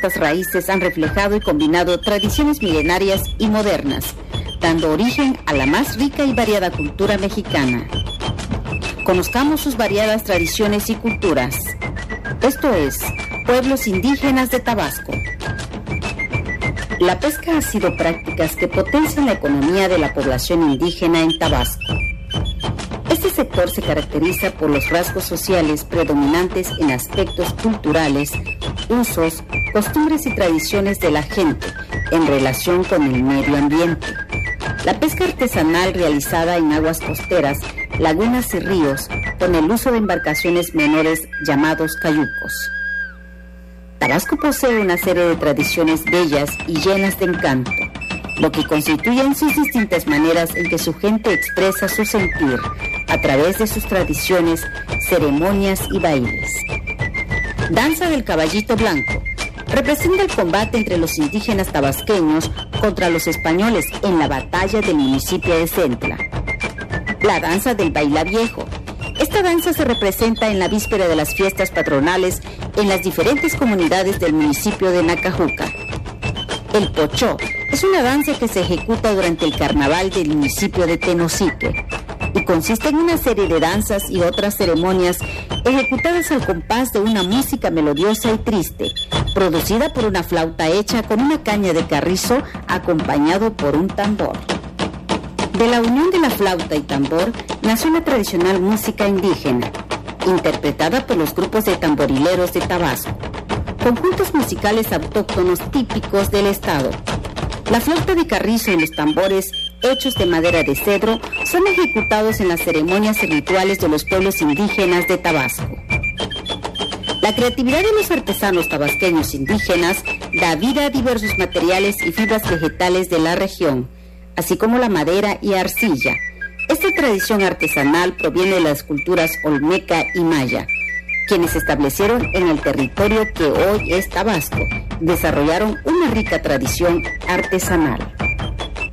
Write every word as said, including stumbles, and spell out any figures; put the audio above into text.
pintorescas raíces han reflejado y combinado tradiciones milenarias y modernas, dando origen a la más rica y variada cultura mexicana. Conozcamos sus variadas tradiciones y culturas. Esto es, Pueblos Indígenas de Tabasco. La pesca ha sido prácticas que potencian la economía de la población indígena en Tabasco. Este sector se caracteriza por los rasgos sociales predominantes en aspectos culturales, usos, costumbres y tradiciones de la gente en relación con el medio ambiente. La pesca artesanal realizada en aguas costeras, lagunas y ríos con el uso de embarcaciones menores llamados cayucos. Tabasco posee una serie de tradiciones bellas y llenas de encanto, lo que constituyen sus distintas maneras en que su gente expresa su sentir a través de sus tradiciones, ceremonias y bailes. Danza del Caballito Blanco representa el combate entre los indígenas tabasqueños contra los españoles en la batalla del municipio de Centla. La danza del Baila Viejo. Esta danza se representa en la víspera de las fiestas patronales en las diferentes comunidades del municipio de Nacajuca. El Pochó es una danza que se ejecuta durante el carnaval del municipio de Tenosique y consiste en una serie de danzas y otras ceremonias ejecutadas al compás de una música melodiosa y triste, producida por una flauta hecha con una caña de carrizo acompañado por un tambor. De la unión de la flauta y tambor nació la tradicional música indígena, interpretada por los grupos de tamborileros de Tabasco, conjuntos musicales autóctonos típicos del estado. La flauta de carrizo y los tambores, hechos de madera de cedro, son ejecutados en las ceremonias y rituales de los pueblos indígenas de Tabasco. La creatividad de los artesanos tabasqueños indígenas da vida a diversos materiales y fibras vegetales de la región, así como la madera y arcilla. Esta tradición artesanal proviene de las culturas olmeca y maya, quienes se establecieron en el territorio que hoy es Tabasco, desarrollaron una rica tradición artesanal.